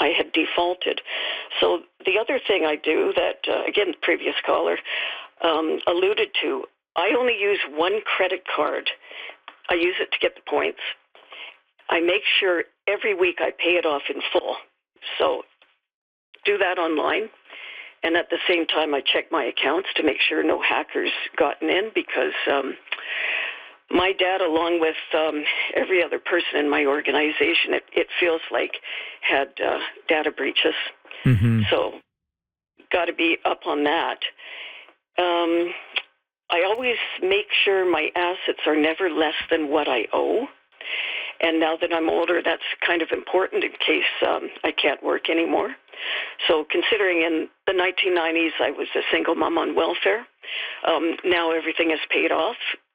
I had defaulted. So the other thing I do that, again, the previous caller alluded to, I only use one credit card. I use it to get the points. I make sure every week I pay it off in full. So do that online. And at the same time, I check my accounts to make sure no hackers gotten in, because my dad, along with every other person in my organization, it feels like had data breaches. Mm-hmm. So got to be up on that. I always make sure my assets are never less than what I owe. And now that I'm older, that's kind of important in case I can't work anymore. So considering in the 1990s I was a single mom on welfare, now everything is paid off.